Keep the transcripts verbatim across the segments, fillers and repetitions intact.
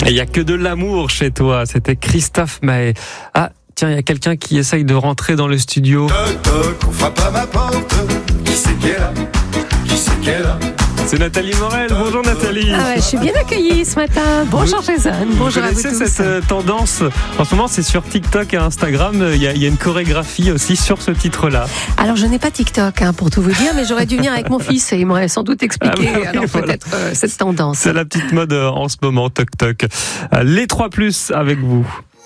Il n'y a que de l'amour chez toi, c'était Christophe Maé. Ah, tiens, il y a quelqu'un qui essaye de rentrer dans le studio. Toc toc, on frappe à ma porte. Qui c'est qui est là? Qui c'est qui est là? C'est Nathalie Morel. Bonjour Nathalie. Ah ouais, je suis bien accueillie ce matin. Bonjour Jason. Bonjour vous à vous connaissez tous. cette euh, tendance? En ce moment, c'est sur TikTok et Instagram. Il y, a, il y a une chorégraphie aussi sur ce titre-là. Alors, je n'ai pas TikTok, hein, pour tout vous dire, mais j'aurais dû venir avec mon fils et il m'aurait sans doute expliqué Ah bah oui, alors voilà. peut-être euh, cette tendance. C'est la petite mode euh, en ce moment, toc toc. Euh, Les trois plus avec vous.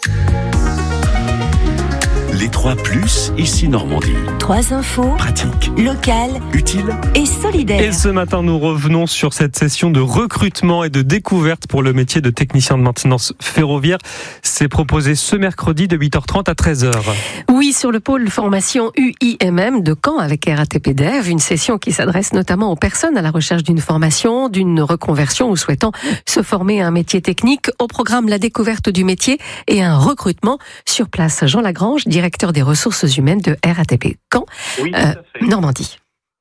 Les trois plus, ici Normandie. Trois infos, Pratique, locales utile. et solidaires. Et ce matin, nous revenons sur cette session de recrutement et de découverte pour le métier de technicien de maintenance ferroviaire. C'est proposé ce mercredi de huit heures trente à treize heures. Oui, sur le pôle formation U I M M de Caen avec R A T P Dev, une session qui s'adresse notamment aux personnes à la recherche d'une formation, d'une reconversion ou souhaitant se former à un métier technique. Au programme, la découverte du métier et un recrutement sur place. Jean Lagrange, directeur des ressources humaines de R A T P Caen, Oui, tout euh, à fait. Normandie.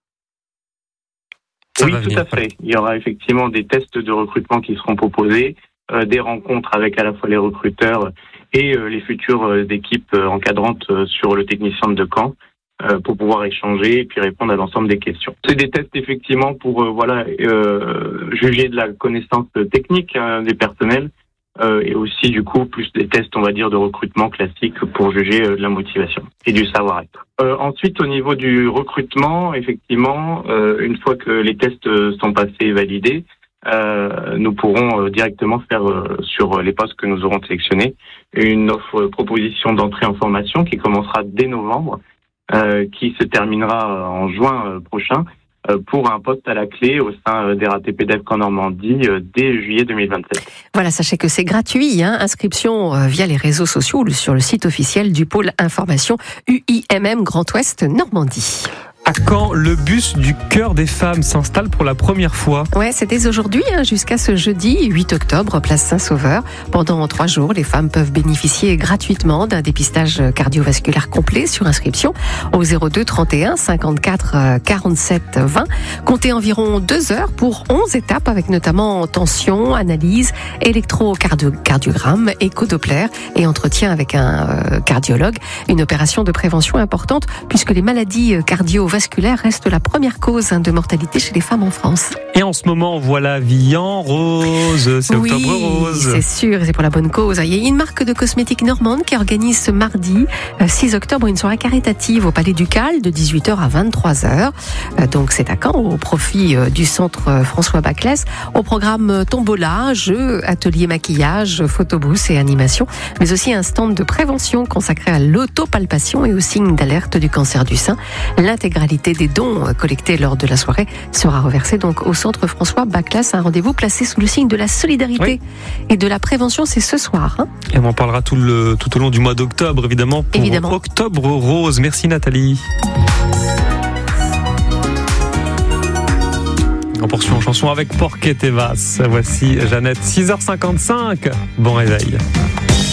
Ça Oui, va tout venir. à fait. Il y aura effectivement des tests de recrutement qui seront proposés, euh, des rencontres avec à la fois les recruteurs et euh, les futures euh, équipes euh, encadrantes euh, sur le technicien de Caen euh, pour pouvoir échanger et puis répondre à l'ensemble des questions. C'est des tests effectivement pour euh, voilà euh, juger de la connaissance technique hein, des personnels euh, et aussi du coup plus des tests on va dire de recrutement classique pour juger euh, de la motivation et du savoir-être. Euh, ensuite, au niveau du recrutement, effectivement, euh, une fois que les tests sont passés et validés, euh, nous pourrons euh, directement faire euh, sur les postes que nous aurons sélectionnés une offre euh, proposition d'entrée en formation qui commencera dès novembre, euh, qui se terminera euh, en juin euh, prochain euh, pour un poste à la clé au sein euh, des R A T P Dev en Normandie euh, dès juillet deux mille vingt-sept. Voilà, sachez que c'est gratuit, hein, inscription euh, via les réseaux sociaux ou sur le site officiel du pôle information U I M M Grand Ouest Normandie. À quand le bus du cœur des femmes s'installe pour la première fois? Ouais, c'est dès aujourd'hui, hein, jusqu'à ce jeudi huit octobre, place Saint-Sauveur. Pendant trois jours, les femmes peuvent bénéficier gratuitement d'un dépistage cardiovasculaire complet sur inscription au zéro deux trente et un cinquante-quatre quarante-sept vingt. Comptez environ deux heures pour onze étapes avec notamment tension, analyse, électrocardiogramme, écho-doppler et entretien avec un euh, cardiologue. Une opération de prévention importante puisque les maladies cardiovasculaires reste la première cause de mortalité chez les femmes en France. Et en ce moment, voilà vie en rose, c'est oui, Octobre Rose. c'est sûr, c'est pour la bonne cause. Il y a une marque de cosmétiques normande qui organise ce mardi six octobre une soirée caritative au Palais Ducal de dix-huit heures à vingt-trois heures. Donc c'est à Caen, au profit du centre François Baclès. Au programme tombola, jeux, ateliers maquillage, photobooth et animation, mais aussi un stand de prévention consacré à l'autopalpation et aux signes d'alerte du cancer du sein. L'intégralité des dons collectés lors de la soirée sera reversée donc au centre François Baclès, un rendez-vous placé sous le signe de la solidarité oui. et de la prévention. C'est ce soir. Hein. Et on en parlera tout, le, tout au long du mois d'octobre, évidemment, pour évidemment. Octobre Rose. Merci Nathalie. On poursuit en chanson avec Porquet Tevas. Voici Jeannette, six heures cinquante-cinq. Bon réveil.